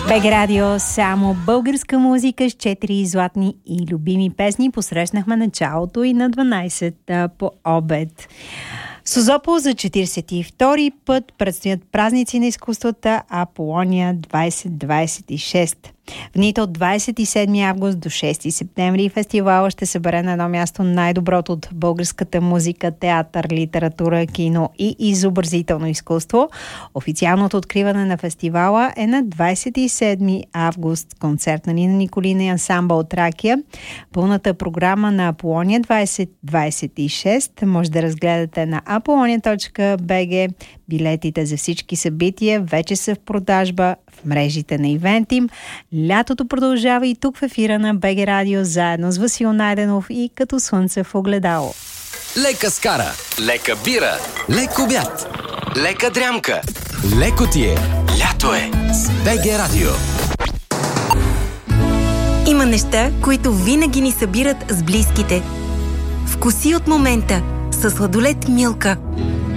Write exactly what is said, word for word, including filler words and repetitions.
БГ Радио, само българска музика с четири златни и любими песни. Посрещнахме началото и на дванайсет по обед. Созопол за четиридесет и втори път предстоят празници на изкуствата Аполония двайсет двайсет и шест. В дните от двайсет и седми август до шести септември фестивала ще събере на едно място най-доброто от българската музика, театър, литература, кино и изобразително изкуство. Официалното откриване на фестивала е на двайсет и седми август. Концерт на Нина Николина и ансамбъл Тракия. Пълната програма на Аполония двайсет двайсет и шест може да разгледате на apolonia точка би джи. Билетите за всички събития вече са в продажба в мрежите на Ивентим. Лятото продължава и тук в ефира на БГ Радио, заедно с Васил Найденов и Като слънце в огледало. Лека скара, лека бира, лек обяд, лека дрямка, леко ти е, лято е с БГ Радио. Има неща, които винаги ни събират с близките. Вкуси от момента със сладолед Милка.